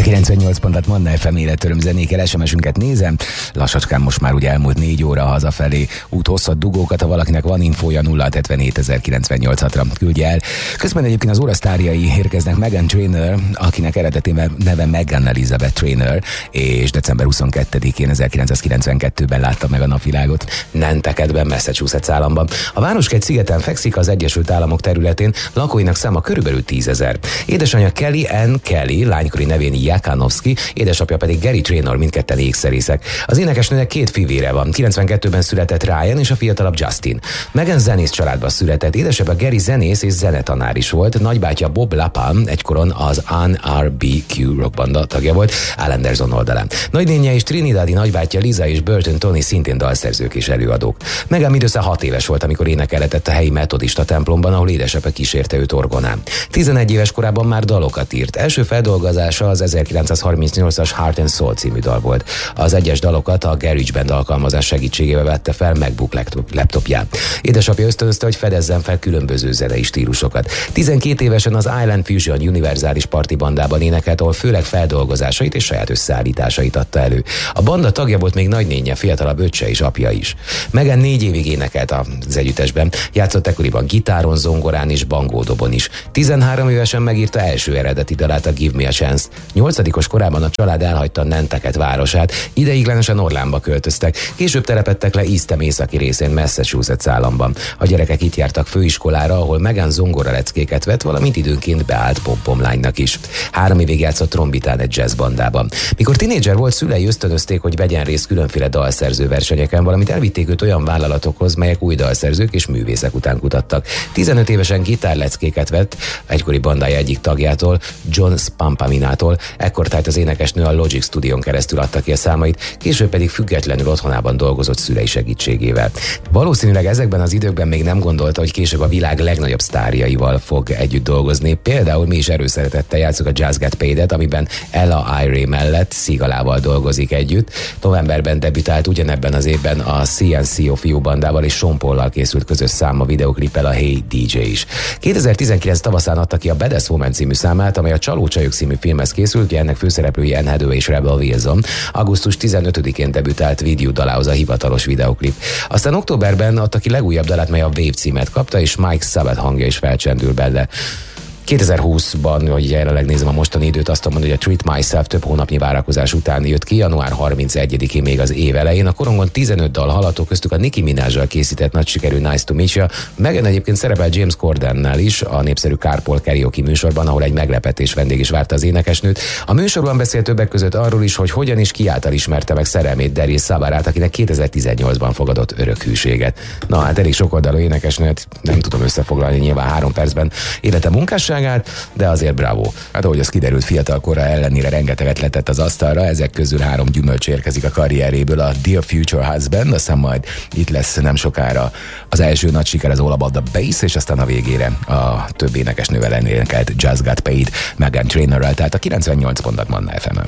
98 pontot Manna FM életöröm zenékkel, SMS-ünket nézem. Lassacskán most már ugye elmúlt 4 óra hazafelé. Út hosszat dugókat, ha valakinek van infója, 0-77-098-ra küldje el. Közben egyébként az órasztárjai érkeznek. Meghan Trainor, akinek eredeti neve Meghan Elizabeth Trainor, és december 22-én 1992-ben látta meg a napvilágot Nantucketben, Massachusetts államban. A városka egy szigeten fekszik, az Egyesült Államok területén, lakóinak száma körülbelül 10 000. Édesanyja Kelly Ann Kelly, lánykori nevén Jakanowski, édesapja pedig Gary Trainor, mindketten ékszerészek. Az énekesnőnek 2 fivére van. 92-ben született Ryan és a fiatalabb Justin. Meghan zenész családba született, édesapja Gary zenész és zenetanár is volt, nagybátyja Bob Lapalm egykor az NRBQ rockbanda tagja volt, Al Anderson oldalán. Nagynénje és trinidadi nagybátyja Liza és Burton Tony szintén dalszerzők és előadók. Meghan mindössze 6 éves volt, amikor énekelhetett a helyi metodista templomban, ahol édesapja kísérte őt orgonán. 11 éves korában már dalokat írt. Első feldolgozása az 1938-as Heart and Soul című dal volt. Az egyes dalokat a GarageBand alkalmazás segítségével vette fel MacBook laptopján. Édesapja ösztönözte, hogy fedezzen fel különböző zenei stílusokat. 12 évesen az Island Fusion univerzális parti bandában énekelt, ahol főleg feldolgozásait és saját összeállításait adta elő. A banda tagja volt még nagynénje, fiatalabb öccse és apja is. Meghan 4 évig énekelt az együttesben, játszott ekkoriban gitáron, zongorán és bangódobon is. 13 évesen megírta első eredeti dalát, a Give Me a Chance. 8-os korában a család elhagyta Nantucket városát, ideiglenesen Orlánba költöztek, később telepedtek le Eastham északi részén, Massachusetts államban. A gyerekek itt jártak főiskolára, ahol Meghan zongora leckéket vett, valamint időnként beállt pompomlánynak is. 3 évig játszott trombitán egy jazzbandában. Mikor tinédzser volt, szülei ösztönözték, hogy vegyen részt különféle dalszerző versenyeken, valamint elvitték őt olyan vállalatokhoz, melyek új dalszerzők és művészek után kutattak. 15 évesen gitárleckéket vett egykori bandája egyik tagjától, John Spampaminától. Ekkor tájt az énekesnő a Logic Studion keresztül adta ki a számait, később pedig függetlenül otthonában dolgozott szülei segítségével. Valószínűleg ezekben az időkben még nem gondolta, hogy később a világ legnagyobb sztárjaival fog együtt dolgozni. Például mi is erőszeretettel játszunk a Just Got Paid-et, amiben Ella Ray mellett Szigalával dolgozik együtt. Novemberben debütált ugyanebben az évben a CNCO fiú bandával, és Sean Paullal készült közös száma videoklippel, a Hey DJ is. 2019 tavaszán adta ki a Badass Woman című számát, amely a Csalócsajok című filmhez készült, ennek főszereplői Anne Hathaway és Rebel Wilson. Augusztus 15-én debütált Video dalához a hivatalos videoklip. Aztán októberben adta ki legújabb dalát, mely a Wave címet kapta, és Mike Sabat hangja is felcsendül bele. 2020-ban, hogy jelenleg nézem a mostani időt, azt mondom, hogy a Treat Myself több hónapnyi várakozás után jött ki, január 31-én még az év elején. A korongon 15 dal hallható, köztük a Nicki Minajjal készített nagy sikerű Nice to Meet You. Meghan egyébként szerepel James Cordennel is a népszerű Carpool Karaoke műsorban, ahol egy meglepetés vendég is várta az énekesnőt. A műsorban beszélt többek között arról is, hogy hogyan is ki által ismerte meg szerelmét, Daryl Sabarát, akinek 2018-ban fogadott örök hűséget. Na hát elég sokoldalú énekesnőt nem tudom összefoglalni nyilván 3 percben élete munkásságát, de azért bravo. Hát ahogy az kiderült, fiatalkora ellenére rengeteget letett az asztalra, ezek közül 3 gyümölcs érkezik a karrieréből, a Dear Future Husband, aztán majd itt lesz nem sokára az első nagy siker, az All About the Bass, és aztán a végére a több énekesnővel énekelt Just Got Paid Meghan Trainorrel, tehát a 98 pontok Manna FM-en.